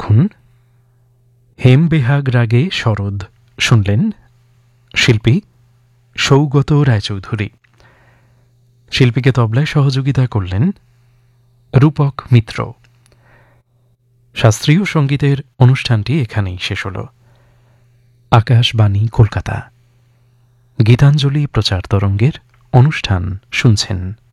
এখন হেম বেহাগ রাগে শরদ শুনলেন শিল্পী সৌগত রায়চৌধুরী। শিল্পীকে তবলায় সহযোগিতা করলেন রূপক মিত্র। শাস্ত্রীয় সঙ্গীতের অনুষ্ঠানটি এখানেই শেষ হল। আকাশবাণী কলকাতা গীতাঞ্জলি প্রচার তরঙ্গের অনুষ্ঠান শুনছেন।